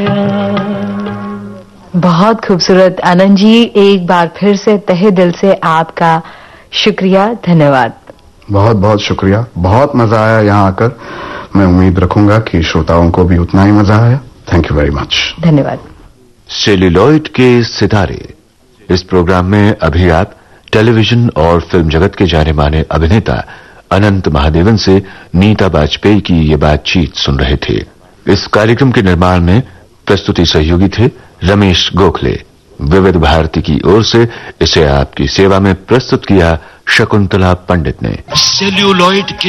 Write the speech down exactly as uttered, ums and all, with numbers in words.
बहुत खूबसूरत आनंद जी, एक बार फिर से तहे दिल से आपका शुक्रिया, धन्यवाद। बहुत बहुत शुक्रिया, बहुत मजा आया यहाँ आकर। मैं उम्मीद रखूंगा कि श्रोताओं को भी उतना ही मजा आया। Thank you very much. धन्यवाद। सेल्यूलॉइड के सितारे, इस प्रोग्राम में अभी आप टेलीविजन और फिल्म जगत के जाने माने अभिनेता अनंत महादेवन से नीता वाजपेयी की ये बातचीत सुन रहे थे। इस कार्यक्रम के निर्माण में प्रस्तुति सहयोगी थे रमेश गोखले। विविध भारती की ओर से इसे आपकी सेवा में प्रस्तुत किया शकुंतला पंडित ने। सेल्यूलॉइड के